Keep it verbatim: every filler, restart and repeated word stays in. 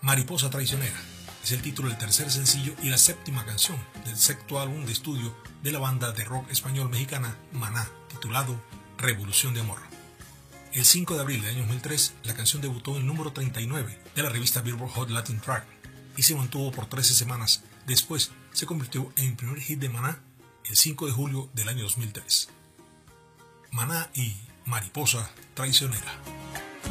Mariposa Traicionera es el título del tercer sencillo y la séptima canción del sexto álbum de estudio de la banda de rock español mexicana Maná, titulado Revolución de Amor. El cinco de abril del año dos mil tres, la canción debutó en el número treinta y nueve de la revista Billboard Hot Latin Track y se mantuvo por trece semanas. Después se convirtió en el primer hit de Maná el cinco de julio del año dos mil tres. Maná y Mariposa Traicionera.